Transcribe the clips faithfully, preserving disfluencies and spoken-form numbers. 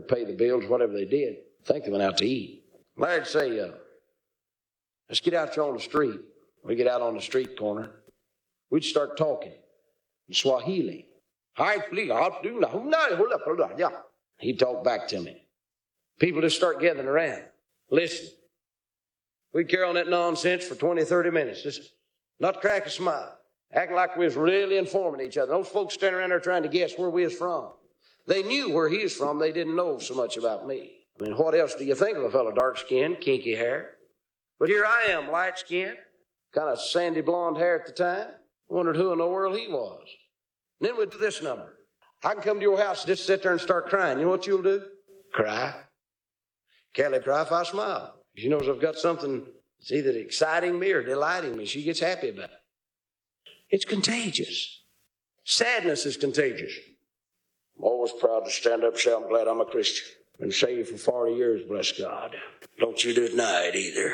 or pay the bills, whatever they did. I think they went out to eat. Larry'd say, uh, let's get out here on the street. We get out on the street corner. We'd start talking in Swahili. He'd talk back to me. People just start gathering around. Listen. We'd carry on that nonsense for twenty, thirty minutes. Just not crack a smile. Acting like we was really informing each other. Those folks standing around there trying to guess where we was from. They knew where he was from. They didn't know so much about me. I mean, what else do you think of a fellow dark-skinned, kinky hair? But here I am, light-skinned, kind of sandy blonde hair at the time. Wondered who in the world he was. And then we'd do this number. I can come to your house and just sit there and start crying. You know what you'll do? Cry. Kelly cry if I smile. She knows I've got something that's either exciting me or delighting me. She gets happy about it. It's contagious. Sadness is contagious. I'm always proud to stand up and say I'm glad I'm a Christian. Been saved for forty years, bless God. Don't you deny it either.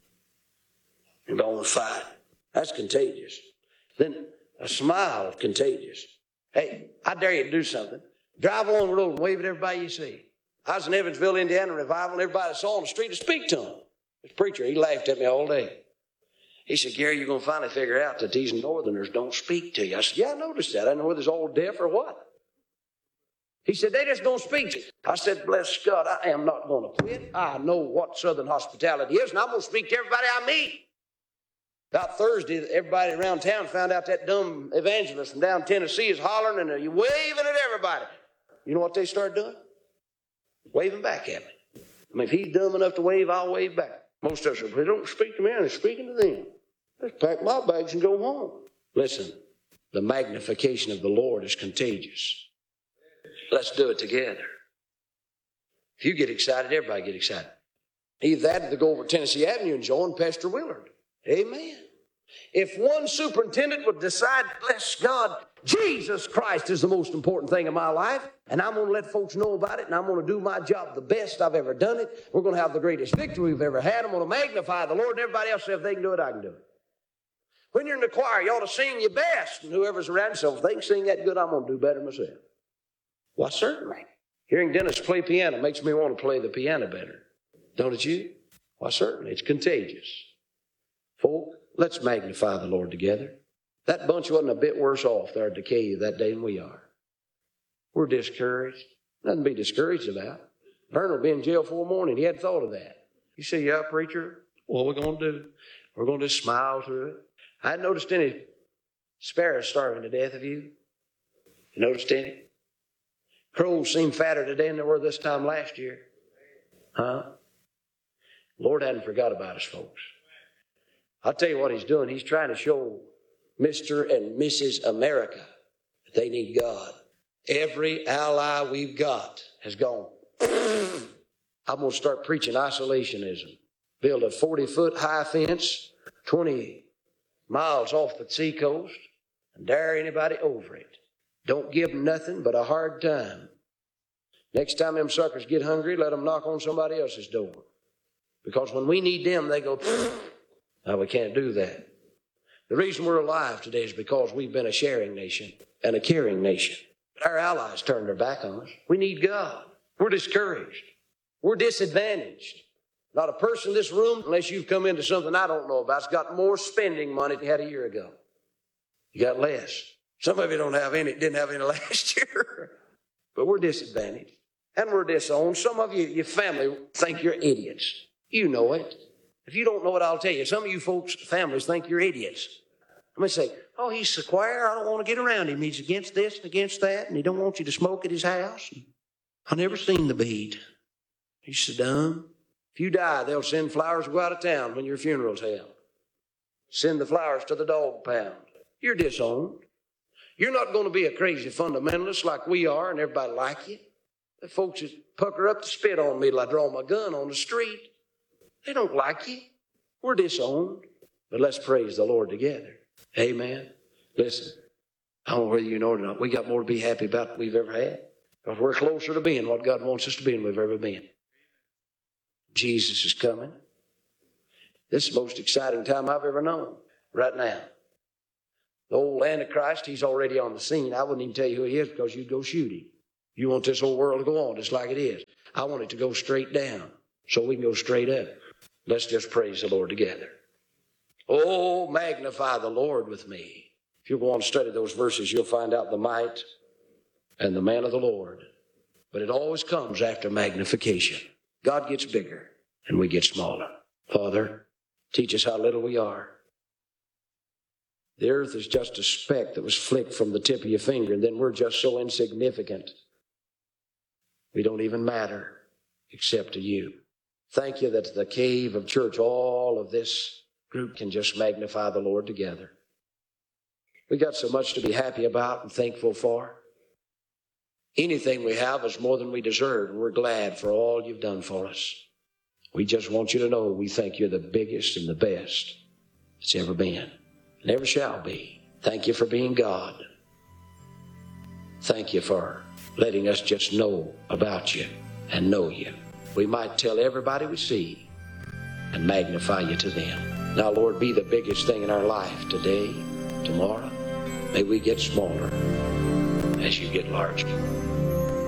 And don't fight. That's contagious. Then a smile is contagious. Hey, I dare you to do something. Drive along the road and wave at everybody you see. I was in Evansville, Indiana, revival, and everybody I saw on the street to speak to him. This preacher, he laughed at me all day. He said, Gary, you're going to finally figure out that these northerners don't speak to you. I said, yeah, I noticed that. I don't know whether it's all deaf or what. He said, they just don't speak to you. I said, bless God, I am not going to quit. I know what southern hospitality is, and I'm going to speak to everybody I meet. About Thursday, everybody around town found out that dumb evangelist from down Tennessee is hollering and waving at everybody. You know what they started doing? Waving back at me. I mean, if he's dumb enough to wave, I'll wave back. Most of us say, they don't speak to me, I'm speaking to them. Let's pack my bags and go home. Listen, the magnification of the Lord is contagious. Let's do it together. If you get excited, everybody get excited. Either that or to go over Tennessee Avenue and join Pastor Willard. Amen. If one superintendent would decide, bless God, Jesus Christ is the most important thing in my life, and I'm going to let folks know about it, and I'm going to do my job the best I've ever done it. We're going to have the greatest victory we've ever had. I'm going to magnify the Lord, and everybody else, if they can do it, I can do it. When you're in the choir, you ought to sing your best, and whoever's around you, so if they can sing that good, I'm going to do better myself. Why, certainly. Hearing Dennis play piano makes me want to play the piano better. Don't it you? Why, certainly. It's contagious. Folk, let's magnify the Lord together. That bunch wasn't a bit worse off there at Decatur that day than we are. We're discouraged. Nothing to be discouraged about. Vern will be in jail for a morning. He hadn't thought of that. You say, yeah, preacher, what we're going to do? We're going to just smile through it. I hadn't noticed any sparrows starving to death of you. You noticed any? Crows seem fatter today than they were this time last year. Huh? Lord hadn't forgot about us, folks. I'll tell you what he's doing. He's trying to show Mister and Missus America that they need God. Every ally we've got has gone. I'm going to start preaching isolationism. Build a forty-foot high fence, twenty miles off the seacoast, and dare anybody over it. Don't give them nothing but a hard time. Next time them suckers get hungry, let them knock on somebody else's door. Because when we need them, they go, now we can't do that. The reason we're alive today is because we've been a sharing nation and a caring nation. But our allies turned their back on us. We need God. We're discouraged. We're disadvantaged. Not a person in this room, unless you've come into something I don't know about, has got more spending money than you had a year ago. You got less. Some of you don't have any, didn't have any last year. But we're disadvantaged. And we're disowned. Some of you, your family, think you're idiots. You know it. If you don't know it, I'll tell you. Some of you folks' families think you're idiots. I mean, say, oh, he's the choir. I don't want to get around him. He's against this and against that, and he don't want you to smoke at his house. I never seen the beat. He's so dumb. If you die, they'll send flowers to go out of town when your funeral's held. Send the flowers to the dog pound. You're disowned. You're not going to be a crazy fundamentalist like we are and everybody like you. The folks that pucker up to spit on me till I draw my gun on the street. They don't like you. We're disowned. But let's praise the Lord together. Amen. Listen, I don't know whether you know it or not. We got more to be happy about than we've ever had. Because we're closer to being what God wants us to be than we've ever been. Jesus is coming. This is the most exciting time I've ever known. Right now. The old Antichrist, he's already on the scene. I wouldn't even tell you who he is because you'd go shoot him. You want this whole world to go on just like it is. I want it to go straight down so we can go straight up. Let's just praise the Lord together. Oh, magnify the Lord with me. If you go on and study those verses, you'll find out the might and the man of the Lord. But it always comes after magnification. God gets bigger and we get smaller. Father, teach us how little we are. The earth is just a speck that was flicked from the tip of your finger, and then we're just so insignificant. We don't even matter except to you. Thank you that the cave of church, all of this group can just magnify the Lord together. We got so much to be happy about and thankful for. Anything we have is more than we deserve, and we're glad for all you've done for us. We just want you to know we think you're the biggest and the best that's ever been, and ever shall be. Thank you for being God. Thank you for letting us just know about you and know you. We might tell everybody we see and magnify you to them. Now, Lord, be the biggest thing in our life today, tomorrow. May we get smaller as you get larger.